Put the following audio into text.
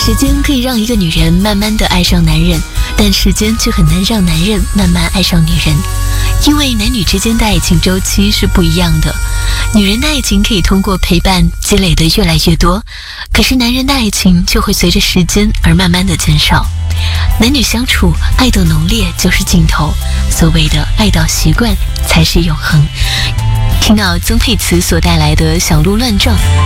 时间可以让一个女人慢慢的爱上男人，但时间却很难让男人慢慢爱上女人，因为男女之间的爱情周期是不一样的。女人的爱情可以通过陪伴积累的越来越多，可是男人的爱情就会随着时间而慢慢的减少。男女相处，爱的浓烈就是尽头，所谓的爱到习惯才是永恒。听到曾沛慈所带来的小鹿乱撞，